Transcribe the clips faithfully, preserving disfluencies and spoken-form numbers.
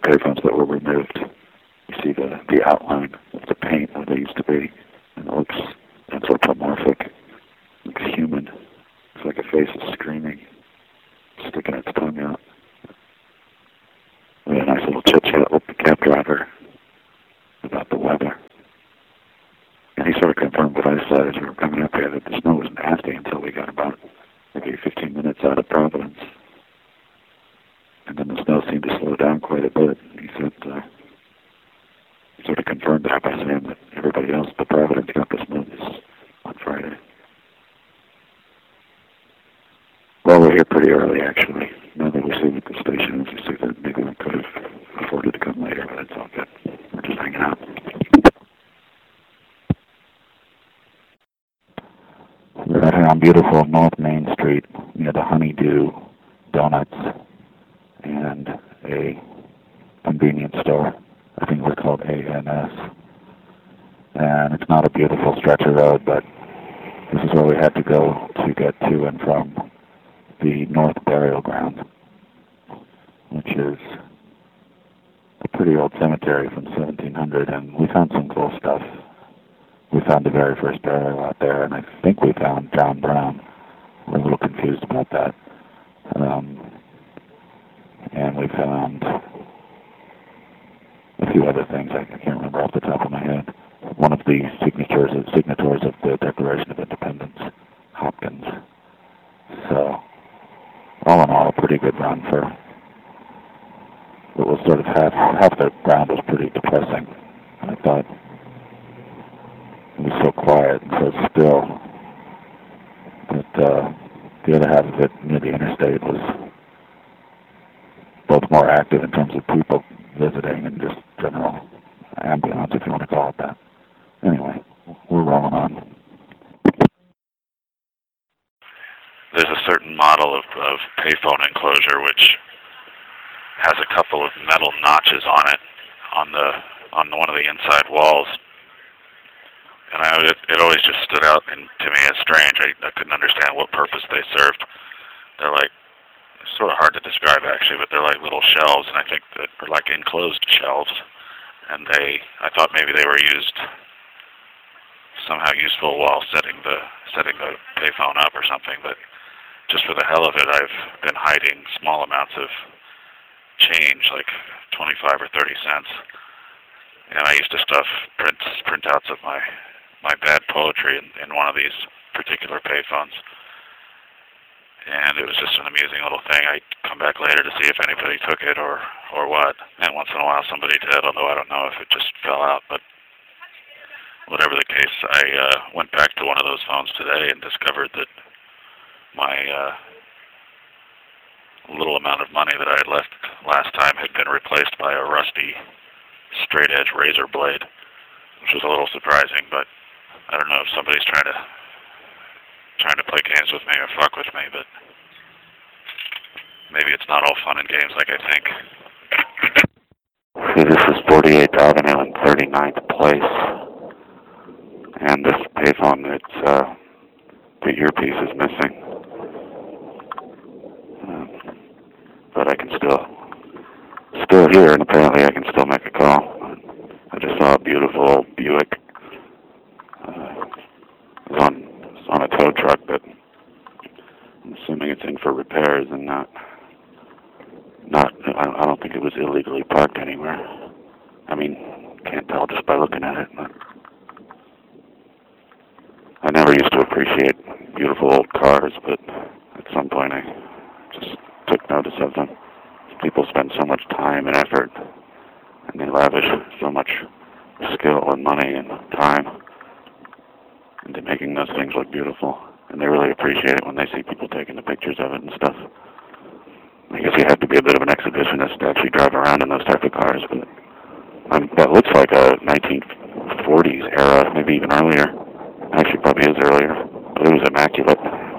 payphones that were removed. You see the, the outline of the paint where they used to be, and it looks anthropomorphic. It looks human. It's like a face is screaming, sticking its tongue out. We had a nice little chit-chat with the cab driver about the weather. And he sort of confirmed what I said as we were coming up here, that the snow was nasty until we got about maybe fifteen minutes out of Providence. And then the snow seemed to slow down quite a bit. He said, uh, he sort of confirmed that by saying that everybody else but Providence got the snow this on Friday. Well, we're here pretty early, actually. Now that we see what the station is, we see that maybe we could have afforded to come later, but it's all good. We're just hanging out. We're out here on beautiful North Main Street near the Honeydew Donuts and a convenience store. I think we're called A N S. And it's not a beautiful stretch of road, but this is where we had to go to get to and from the North Burial Ground, which is a pretty old cemetery from seventeen hundred, and we found some cool stuff. We found the very first burial out there, and I think we found John Brown. We're a little confused about that. Um, and we found a few other things I can't remember off the top of my head. One of the signatures of signatories of the Declaration of Independence, Hopkins. So, all in all, a pretty good run for what was sort of half, half the ground was pretty depressing. I thought it was so quiet and so still that uh, the other half of it near the interstate was both more active in terms of people visiting and just general ambiance, if you want to call it that. Anyway, we're rolling on. There's a certain model of, of payphone enclosure which has a couple of metal notches on it, on the on one of the inside walls. And I, it, it always just stood out and, to me as strange. I, I couldn't understand what purpose they served. They're like, it's sort of hard to describe actually, but they're like little shelves, and I think that they're like enclosed shelves. And they, I thought maybe they were used somehow useful while setting the setting the payphone up or something, but just for the hell of it, I've been hiding small amounts of change, like twenty-five or thirty cents. And I used to stuff print printouts of my my bad poetry in, in one of these particular payphones. And it was just an amusing little thing. I'd come back later to see if anybody took it or, or what. And once in a while somebody did, although I don't know if it just fell out. But whatever the case, I uh, went back to one of those phones today and discovered that my uh, little amount of money that I had left last time had been replaced by a rusty straight-edge razor blade, which was a little surprising, but I don't know if somebody's trying to trying to play games with me or fuck with me, but maybe it's not all fun and games like I think. See, this is forty-eighth Avenue and thirty-ninth Place, and this payphone, it's, uh, the earpiece is missing. Uh, but I can still, still hear, and apparently I can still make a call. I just saw a beautiful old Buick. Uh, it was on, it was on a tow truck, but I'm assuming it's in for repairs and not, not, I don't think it was illegally parked anywhere. I mean, can't tell just by looking at it, but I never used to appreciate beautiful old cars, but at some point I just took notice of them. People spend so much time and effort, and they lavish so much skill and money and time into making those things look beautiful, and they really appreciate it when they see people taking the pictures of it and stuff. I guess you have to be a bit of an exhibitionist to actually drive around in those type of cars, but um, that looks like a nineteen forties era, maybe even earlier. Actually, probably is earlier, but it was immaculate.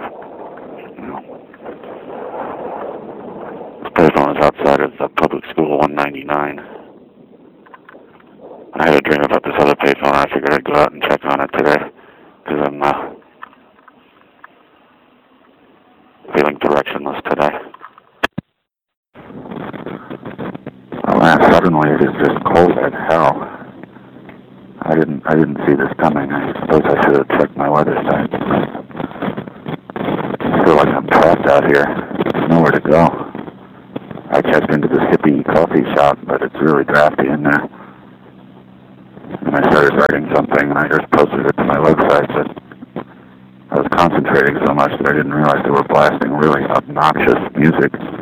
This payphone is outside of the public school one ninety-nine. I had a dream about this other payphone. I figured I'd go out and check on it today, because I'm uh, feeling directionless today. Our last suddenly it is just cold as hell. I didn't I didn't see this coming. I suppose I should have checked my weather sites. I feel like I'm trapped out here. There's nowhere to go. I checked into this hippie coffee shop, but it's really drafty in there. And I started writing something, and I just posted it to my website, but I was concentrating so much that I didn't realize they were blasting really obnoxious music.